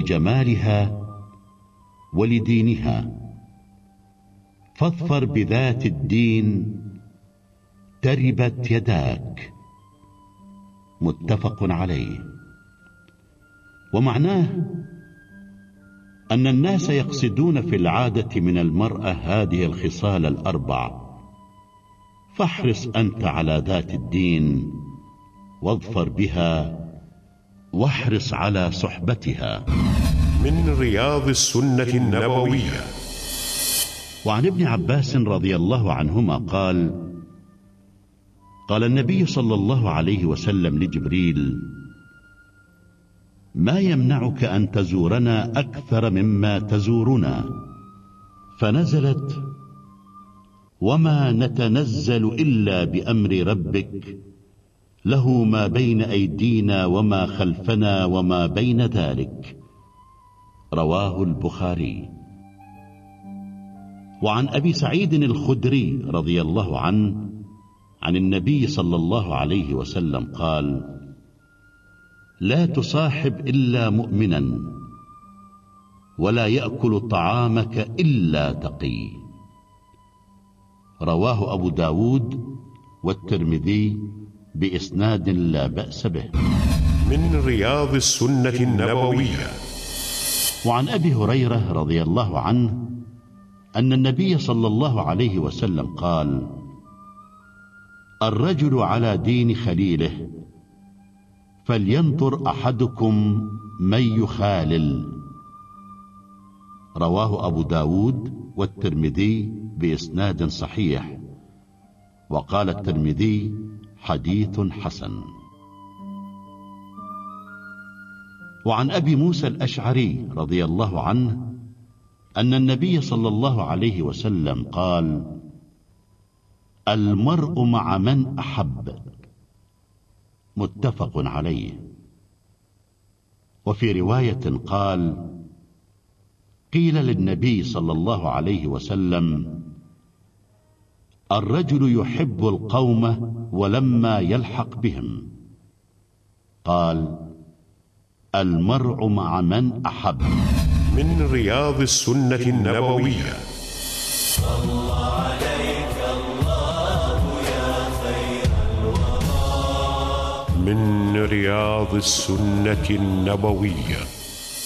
ولجمالها ولدينها، فاظفر بذات الدين تربت يداك. متفق عليه. ومعناه أن الناس يقصدون في العادة من المرأة هذه الخصال الأربع، فاحرص أنت على ذات الدين واظفر بها، واحرص على صحبتها. من رياض السنة النبوية. وعن ابن عباس رضي الله عنهما قال: قال النبي صلى الله عليه وسلم لجبريل: ما يمنعك أن تزورنا أكثر مما تزورنا؟ فنزلت: وما نتنزل إلا بأمر ربك، له ما بين أيدينا وما خلفنا وما بين ذلك. رواه البخاري. وعن أبي سعيد الخدري رضي الله عنه عن النبي صلى الله عليه وسلم قال: لا تصاحب إلا مؤمنا، ولا يأكل طعامك إلا تقي. رواه أبو داود والترمذي بإسناد لا بأس به. من رياض السنة النبوية. وعن أبي هريرة رضي الله عنه أن النبي صلى الله عليه وسلم قال: الرجل على دين خليله، فلينظر أحدكم من يخالل. رواه أبو داود والترمذي بإسناد صحيح، وقال الترمذي: حديث حسن. وعن أبي موسى الأشعري رضي الله عنه أن النبي صلى الله عليه وسلم قال: المرء مع من أحب. متفق عليه. وفي رواية قال: قيل للنبي صلى الله عليه وسلم: الرجل يحب القوم ولما يلحق بهم. قال: المرء مع من أحب. من رياض السنة النبوية. صلى عليك الله يا خير الورى. من رياض السنة النبوية.